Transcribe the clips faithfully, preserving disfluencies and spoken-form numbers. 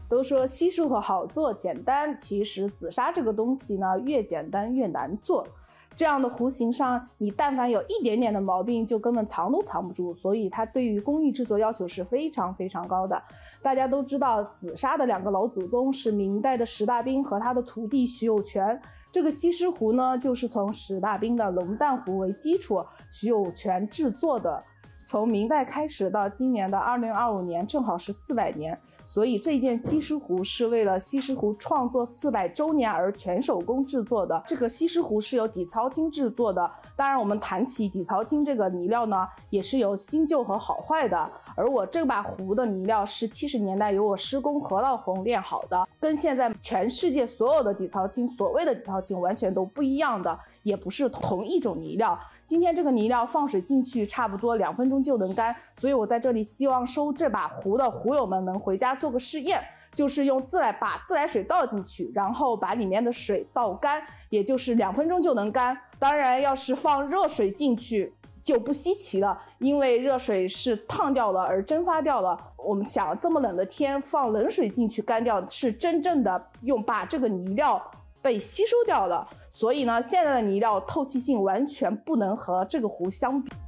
都说稀释壶好做简单，其实紫砂这个东西呢，越简单越难做。这样的壶型上，你但凡有一点点的毛病，就根本藏都藏不住，所以它对于工艺制作要求是非常非常高的。大家都知道，紫砂的两个老祖宗是明代的石大彬和他的徒弟徐有泉。这个稀释壶呢，就是从石大彬的龙蛋壶为基础，徐有泉制作的。从明代开始到今年的二零二五年，正好是四百年，所以这件稀释壶是为了稀释壶创作四百周年而全手工制作的。这个稀释壶是由底槽青制作的，当然我们谈起底槽青这个泥料呢，也是有新旧和好坏的。而我这把壶的泥料是七十年代由我师公何老红炼好的，跟现在全世界所有的底槽青所谓的底槽青完全都不一样的，也不是同一种泥料。今天这个泥料放水进去差不多两分钟就能干，所以我在这里希望收这把壶的壶友们能回家做个试验，就是用自来把自来水倒进去，然后把里面的水倒干，也就是两分钟就能干。当然要是放热水进去就不稀奇了，因为热水是烫掉了而蒸发掉了。我们想这么冷的天放冷水进去干掉，是真正的用把这个泥料被吸收掉了。所以呢，现在的泥料透气性完全不能和这个壶相比。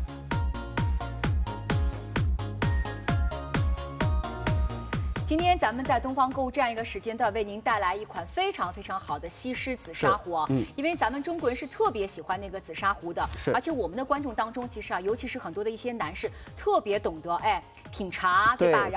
今天咱们在东方购物这样一个时间段，为您带来一款非常非常好的西施紫砂壶啊。嗯，因为咱们中国人是特别喜欢那个紫砂壶的，而且我们的观众当中，其实啊，尤其是很多的一些男士，特别懂得哎品茶，对吧？